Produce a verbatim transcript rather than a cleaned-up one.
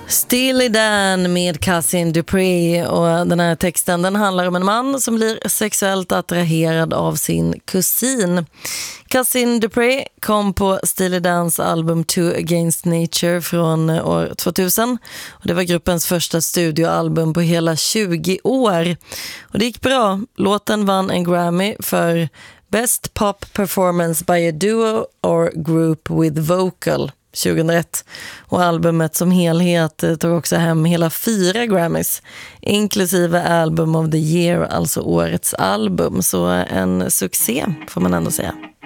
Steely Dan med Cousin Dupree, och den här texten den handlar om en man som blir sexuellt attraherad av sin kusin. Cousin Dupree kom på Steely Dans album Two Against Nature från år tvåtusen, och det var gruppens första studioalbum på hela tjugo år, och det gick bra. Låten vann en Grammy för Best Pop Performance by a Duo or Group with Vocal tjugohundraett, och albumet som helhet tog också hem hela fyra Grammys, inklusive Album of the Year, alltså årets album. Så en succé får man ändå säga.